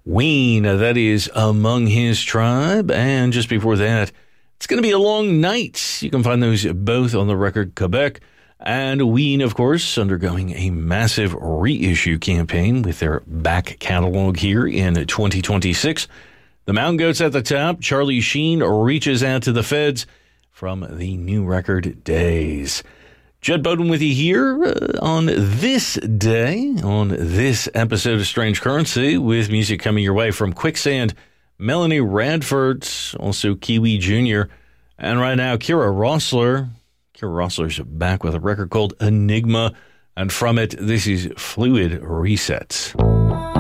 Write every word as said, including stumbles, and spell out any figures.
Ween, that is Among His Tribe. And just before that, It's Gonna Be a Long Night. You can find those both on the record Quebec. And Ween, of course, undergoing a massive reissue campaign with their back catalog here in twenty twenty-six. The Mountain Goats at the top. Charlie Sheen reaches out to the feds from the new record Days. Judd Bowden with you here uh, on this day, on this episode of Strange Currency, with music coming your way from Quicksand, Melanie Radford, also Kiwi Junior, and right now, Kira Rossler. Kira Rossler's back with a record called Enigma, and from it, this is Fluid Resets.